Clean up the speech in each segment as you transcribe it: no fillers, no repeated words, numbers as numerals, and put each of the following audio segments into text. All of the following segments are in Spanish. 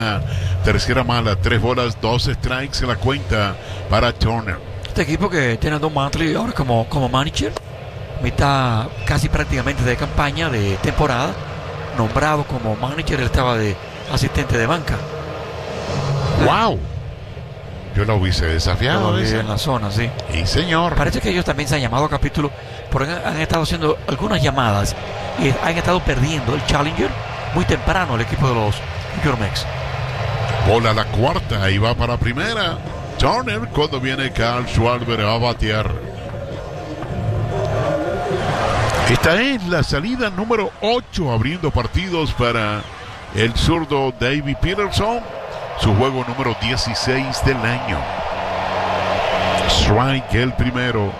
Tercera mala, 3 bolas, 2 strikes en la cuenta para Turner. Este equipo que tiene a Don Mattingly ahora como manager, mitad casi prácticamente de campaña, de temporada, nombrado como manager, él estaba de asistente de banca. ¡Wow! Yo lo hubiese desafiado en la zona, sí. Sí, señor. Parece que ellos también se han llamado a capítulo, porque han estado haciendo algunas llamadas y han estado perdiendo el Challenger muy temprano el equipo de los New York Mets. Bola la cuarta y va para primera. Turner cuando viene Carl Schwarber a batear. Esta es la salida número 8 abriendo partidos para el zurdo David Peterson. Su juego número 16 del año. Strike el primero.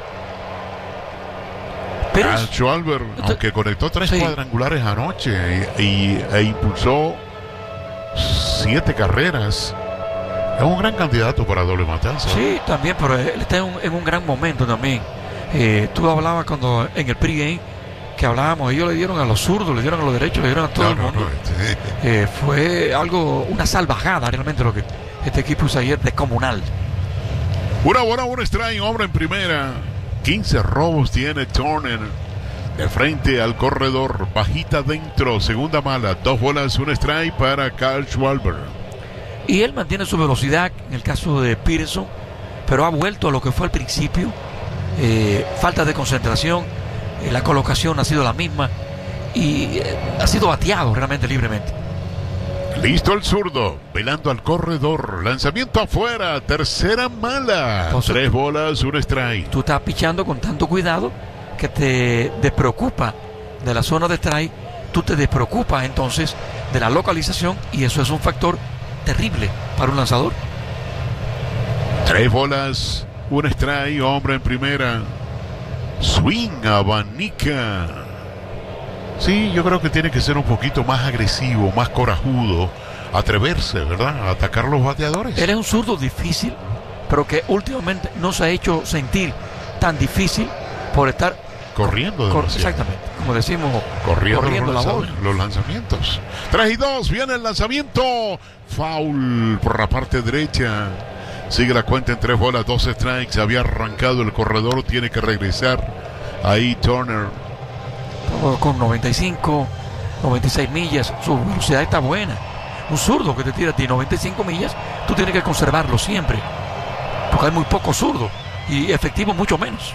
Carl Schwarber, aunque conectó 3 cuadrangulares anoche e impulsó 7 carreras, es un gran candidato para doble matanza. Sí, también, pero él está en un gran momento también. Tú hablabas cuando en el pregame que hablábamos, ellos le dieron a los zurdos, le dieron a los derechos, le dieron a todo el mundo. Fue algo, una salvajada realmente lo que este equipo hizo ayer, descomunal. Una bola, un strike, hombre en primera. 15 robos tiene Turner de frente al corredor, bajita dentro, segunda mala, 2 bolas, un strike para Carl Schwarber. Y él mantiene su velocidad en el caso de Peterson, pero ha vuelto a lo que fue al principio. Falta de concentración, la colocación ha sido la misma y ha sido bateado realmente libremente. Listo el zurdo, velando al corredor, lanzamiento afuera, tercera mala. Entonces, 3 bolas, un strike. Tú estás pichando con tanto cuidado que te despreocupa de la zona de strike, tú te despreocupas entonces de la localización y eso es un factor terrible para un lanzador. 3 bolas, un strike, hombre en primera. Swing, abanica. Sí, yo creo que tiene que ser un poquito más agresivo, más corajudo, atreverse, ¿verdad?, a atacar a los bateadores. Él es un zurdo difícil, pero que últimamente no se ha hecho sentir tan difícil por estar corriendo. Exactamente, como decimos, corriendo la bola. Los lanzamientos. 3 y 2, viene el lanzamiento. Foul por la parte derecha. Sigue la cuenta en 3 bolas, 2 strikes. Había arrancado el corredor, tiene que regresar. Ahí Turner. Con 95, 96 millas, su velocidad está buena. Un zurdo que te tira a ti 95 millas, tú tienes que conservarlo siempre, porque hay muy poco zurdo y efectivo mucho menos.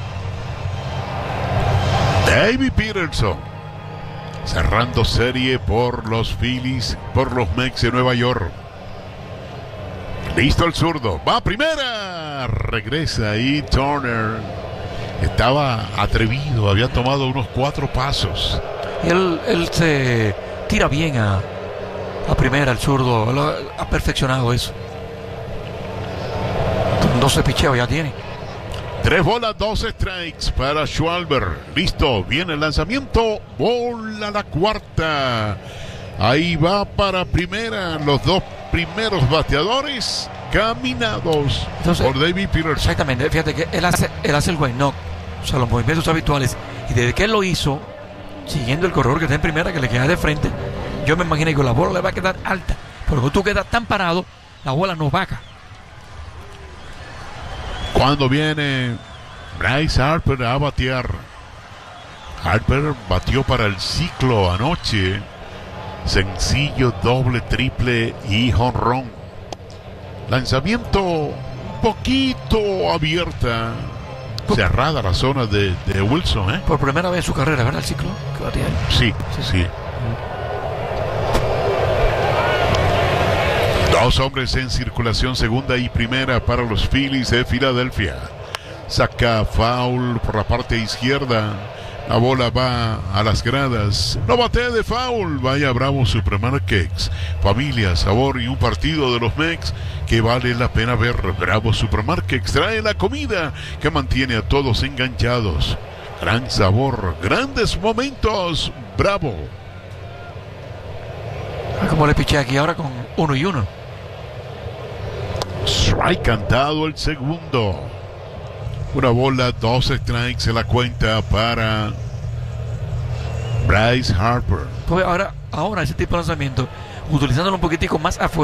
David Peterson cerrando serie por los Phillies, por los Mets de Nueva York. Listo el zurdo, va a primera, regresa ahí Turner. Estaba atrevido, había tomado unos 4 pasos. Él se tira bien a primera, el zurdo. Él ha perfeccionado eso. 12 picheos ya tiene. 3 bolas, 2 strikes para Schwarber. Listo, viene el lanzamiento. Bola la cuarta. Ahí va para primera. Los 2 primeros bateadores caminados. Entonces, por David Peterson. Exactamente, fíjate que él hace el white knock, o sea, los movimientos habituales, y desde que él lo hizo, siguiendo el corredor que está en primera, que le queda de frente, yo me imaginé que la bola le va a quedar alta, pero cuando tú quedas tan parado, la bola no baja. Cuando viene Bryce Harper a batear, Harper batió para el ciclo anoche, sencillo, doble, triple y jonrón. Lanzamiento un poquito abierta, cerrada la zona de Wilson, Por primera vez en su carrera, ¿verdad? El ciclo que batea. Sí. 2 hombres en circulación, segunda y primera para los Phillies de Filadelfia. Saca foul por la parte izquierda. La bola va a las gradas. No batea de foul. Vaya Bravo Supermarkets. Familia, sabor y un partido de los Mets que vale la pena ver. Bravo Supermarkets trae la comida que mantiene a todos enganchados. Gran sabor, grandes momentos. Bravo. Como le piché aquí ahora con 1-1. Strike cantado el segundo. Una bola, 2 strikes en la cuenta para Bryce Harper. Pues ahora ese tipo de lanzamiento, utilizándolo un poquitico más afuera.